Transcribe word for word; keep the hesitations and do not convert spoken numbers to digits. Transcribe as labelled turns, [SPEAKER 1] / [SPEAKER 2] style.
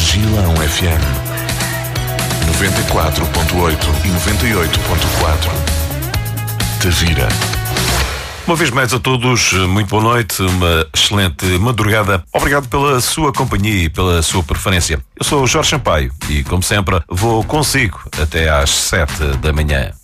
[SPEAKER 1] Gilão F M noventa e quatro ponto oito e noventa e oito ponto quatro. Tavira.
[SPEAKER 2] Uma vez mais a todos, muito boa noite, uma excelente madrugada. Obrigado pela sua companhia e pela sua preferência. Eu sou o Jorge Sampaio e, como sempre, vou consigo até às sete da manhã.